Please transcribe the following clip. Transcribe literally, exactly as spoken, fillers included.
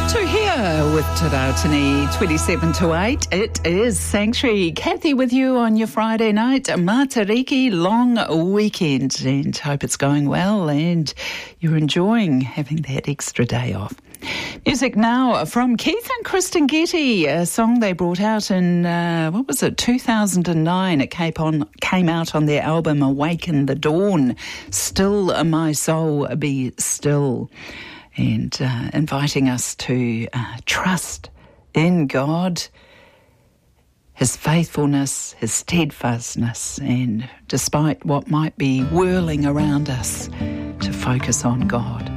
To here with Te Rautini, twenty-seven to eight. It is Sanctuary. Kathy with you on your Friday night. Matariki, long weekend, and hope it's going well and you're enjoying having that extra day off. Music now from Keith and Kristen Getty, a song they brought out in, uh, what was it, two thousand nine. It came, on, came out on their album Awaken the Dawn. Still my soul be still. And uh, inviting us to uh, trust in God, His faithfulness, His steadfastness, and despite what might be whirling around us, to focus on God.